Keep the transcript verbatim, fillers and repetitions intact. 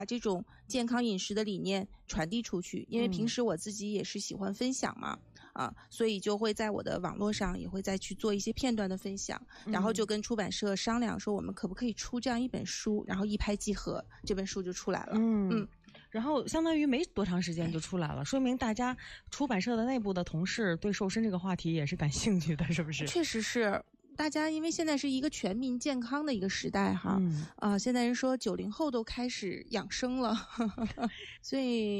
把这种健康饮食的理念传递出去，因为平时我自己也是喜欢分享嘛，嗯、啊，所以就会在我的网络上也会再去做一些片段的分享，然后就跟出版社商量说我们可不可以出这样一本书，然后一拍即合，这本书就出来了。 嗯嗯，然后相当于没多长时间就出来了，说明大家出版社的内部的同事对瘦身这个话题也是感兴趣的，是不是？ 确实是。大家因为现在是一个全民健康的一个时代哈， 嗯啊、呃，现在人说九零后都开始养生了，所以